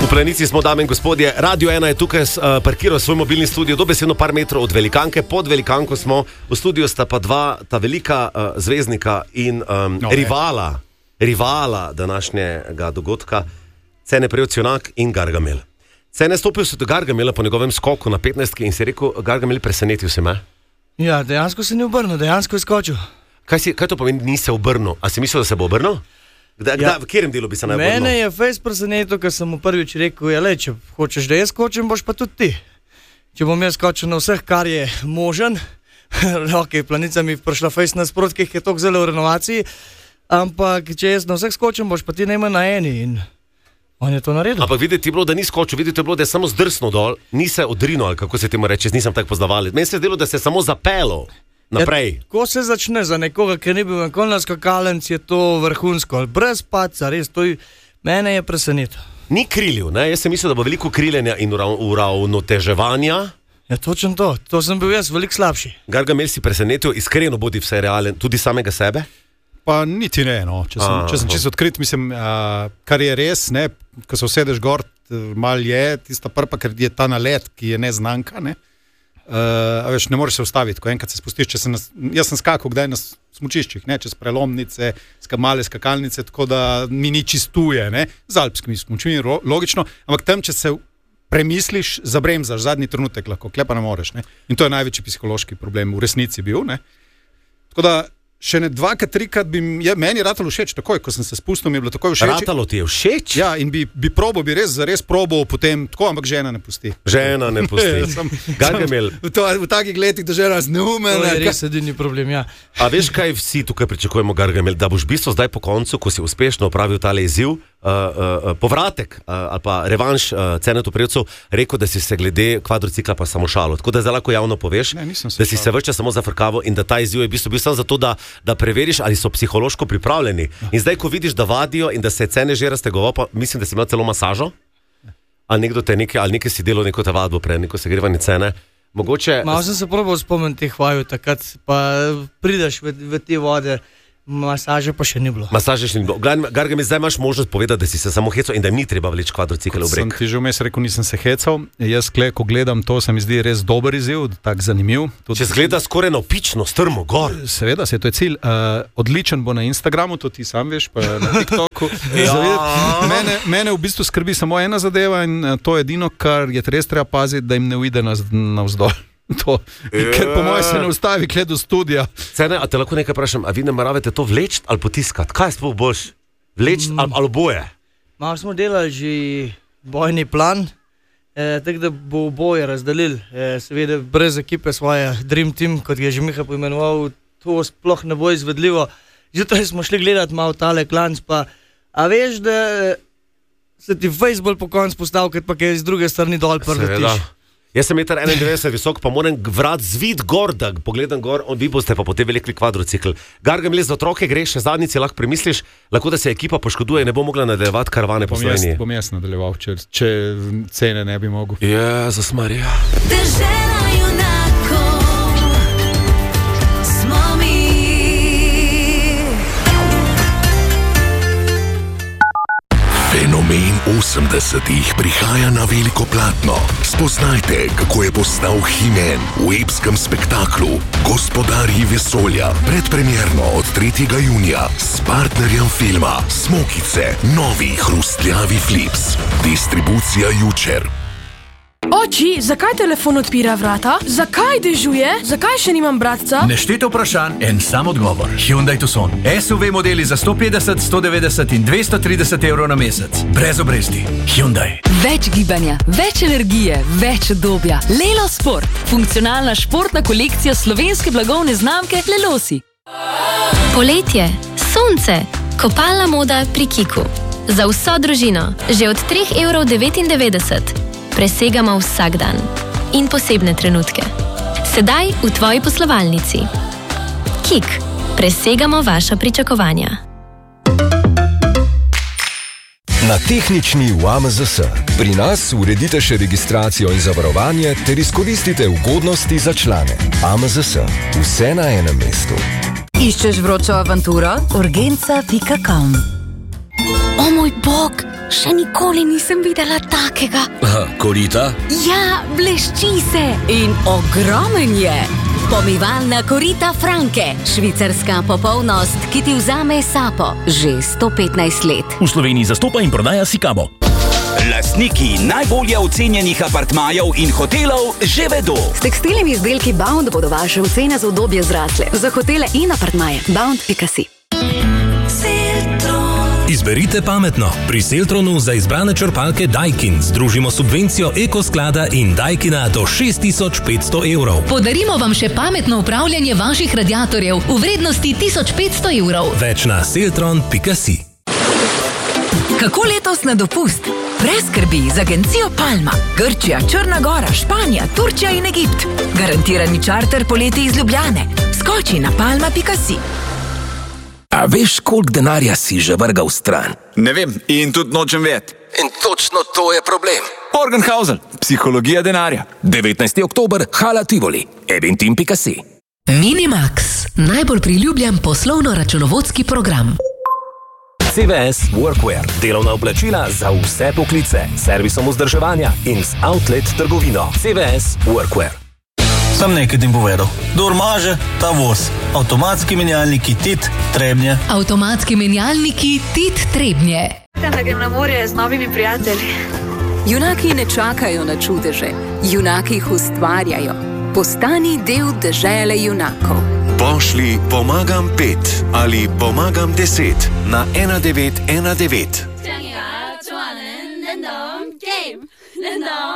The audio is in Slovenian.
Planici smo, dame in gospodje. Radio 1 je tukaj parkiral svoj mobilni studio dobesedno par metrov od velikanke. Pod velikanko smo, v studiu sta pa dva, ta velika zvezdnika in rivala današnjega dogodka, Cene Prevcionak in Gargamel. Cene stopil se do Gargamela po njegovem skoku na 15 in si rekel, Gargamel, presenetil si me? Ja, dejansko se ni obrnil, dejansko je skočil. Kaj to pomeni, ni se obrnil? A si mislil, da se bo obrnil? V katerem delu bi se naj obrnil? Mene je fejs presenetil, ker sem mu prvič rekel, če hočeš, da jaz skočim, boš pa tudi ti. Če bom jaz skočil na vseh, kar je možen, Planica mi prišla fejs nasprot, ki je toliko zelo v renovaciji, ampak če jaz na vseh skočim, boš pa ti najmanj na eni in on je to naredil. Ampak videti je bilo, da ni skočil, videti je bilo, da je samo zdrsnil dol, ni se odrinil, ali kako se temu reče, nisem tako poznavali. Meni se je zdelo, da se je samo zapelo naprej. Ko se začne za nekoga, ki ni bil nikoli na skakalnici, je to vrhunsko, brez padca, res, mene je presenetil. Ni krilil, ne? Jaz sem mislil, da bo veliko kriljenja in uravnoteževanja. Ja, točno to sem bil jaz veliko slabši. Gargamel, si presenetil, iskreno bodi vse realen, tudi samega sebe? Pa niti ne, no. Če sem čisto odkrit, mislim, kar je res, ne, ko se usedeš gor, mal je tista prpa, ker je ta nalet, ki je neznanka, ne. Veš, ne moreš se ustaviti, ko enkrat se spustiš, jaz sem skakal kdaj na smučiščih, ne, čez prelomnice, male skakalnice, tako da mi ni čistuje, ne, z alpskimi smučmi, logično, ampak tam, če se premisliš, zabremzaš, zadnji trenutek lahko, klepa ne moreš, ne, in to je največji psihološki problem v resnici bil, ne, tako da še ne dvakrat, trikrat meni je ratalo všeč, takoj, ko sem se spustil, mi je bilo takoj všeč. Ratalo ti je všeč? Ja, in bi res probal potem, tako, ampak žena ne pusti. Žena ne pusti. Gargamel. V takih letih, da žena znumena. To je res edini problem, ja. A veš, kaj vsi tukaj pričakujemo, Gargamel, da boš v bistvu zdaj po koncu, ko si uspešno opravil tale izziv, povratek ali pa revanš Cenetu Prevcu, rekel, da si se glede kvadrocikla pa samo šalo. Tako da zdaj lahko javno poveš, da si se vrča samo zafrkaval in da ta izziv je v bistvu bil samo zato, da preveriš, ali so psihološko pripravljeni. In zdaj, ko vidiš, da vadijo in da se je Cene že raztegoval, pa mislim, da si imel celo masažo, ali nekaj si delal neko te vadbo pred, neko segrevanje Cene. Mogoče... Malo sem se probal spomniti teh vaju takrat, pa prideš v te vode, masaže pa še ni bilo. Gargamel, zdaj imaš možnost povedati, da si se samo hecal in da ni treba vleči kvadrocikl v breg. Sem ti že vmes rekel, nisem se hecal. Jaz, ko gledam to, se mi zdi res dober izziv, tak zanimiv. Če zgleda skoraj navpično, strmo, gor. Seveda, to je cilj. Odličen bo na Instagramu, to ti sam veš, pa na TikToku. Mene v bistvu skrbi samo ena zadeva in to je edino, kar je res treba paziti, da jim ne uide navzdol. Ker po moje se ne ustavi kle do studija. Cene, a te lahko nekaj vprašam, a vi nameravate to vleči ali potiskati? Kaj sploh boš? Vleči ali boje? Malo smo delali že bojni plan, tako da bo boje razdelili. Seveda brez ekipe svoje Dream Team, kot je že Miha poimenoval, to sploh ne bo izvedljivo. Zjutraj smo šli gledati malo tale klanc, pa a veš, da se ti Facebook po konc postav, ker pa kaj z druge strani dol prletiš. Jaz sem 1,91 m visok, pa moram vrat zvit gor, da pogledam gor, vi boste pa potem velikli kvadrocikl. Gargamel, za otroke greš, še zadnjici lahko premisliš, lahko da se ekipa poškoduje, ne bo mogla nadaljevati karavane po Sloveniji. Bom jaz nadaljeval, če Cene ne bi mogel. Jezus Marija. Država junakov smo mi. Fenomen 80-ih prihaja na veliko platno. Spoznajte, kako je postal He-Man v epskem spektaklu Gospodarji vesolja. Predpremierno od 3. junija s partnerjem filma Smokice, novi hrustljavi Flips. Distribucija Jučer. Oči, zakaj telefon odpira vrata? Zakaj dežuje? Zakaj še nimam bratca? Neštete vprašanj, en sam odgovor. Hyundai Tucson. SUV modeli za 150, 190 in 230 evrov na mesec. Brez obresti. Hyundai. Več gibanja, več energije, več udobja. Lelo Sport. Funkcionalna športna kolekcija slovenske blagovne znamke Lelosi. Poletje, sonce, kopalna moda pri Kiku. Za vso družino. Že od 3,99 €. Presegamo vsak dan in posebne trenutke. Sedaj v tvoji poslovalnici. Kik. Presegamo vaša pričakovanja. Na tehnični v AMZS. Pri nas uredite še registracijo in zavarovanje ter izkoristite ugodnosti za člane. AMZS. Vse na enem mestu. Iščeš vročo avanturo? Urgenca.com. O moj bog, še nikoli nisem videla takega. Korita? Ja, blešči se in ogromen je. Pomivalna korita Franke, švicarska popolnost, ki ti vzame sapo že 115 let. V Sloveniji zastopa in prodaja Sikamo. Lastniki najbolje ocenjenih apartmajev in hotelov že vedo. S tekstilnimi izdelki Bound bodo vaše ocene za udobje zrasle. Za hotele in apartmaje. Bound.si. Izberite pametno. Pri Seltronu za izbrane črpalke Daikin združimo subvencijo Ekosklada in Daikina do 6500 evrov. Podarimo vam še pametno upravljanje vaših radiatorjev v vrednosti 1500 evrov. Več na seltron.si. Kako letos na dopust? Brez skrbi z agencijo Palma. Grčija, Črna Gora, Španija, Turčija in Egipt. Garantirani čarter poleti iz Ljubljane. Skoči na palma.si. A veš, koliko denarja si že vrgal stran? Ne vem in tudi nočem vedeti. In točno to je problem. Morgenhausen, psihologija denarja. 19. oktober, Hala Tivoli, eventim.si. Minimax, najbolj priljubljen poslovno-računovodski program. CVS Workwear, delovna oblačila za vse poklice, servisom vzdrževanja in z outlet trgovino. CVS Workwear. Sam nekaj tim povedal. Kdor maže, ta voz. Avtomatski menjalniki TIT Trebnje. Avtomatski menjalniki TIT Trebnje. Da grem na morje z novimi prijatelji. Junaki ne čakajo na čudeže. Junaki jih ustvarjajo. Postani del dežele junakov. Pošli pomagam 5 ali pomagam 10 na 1919.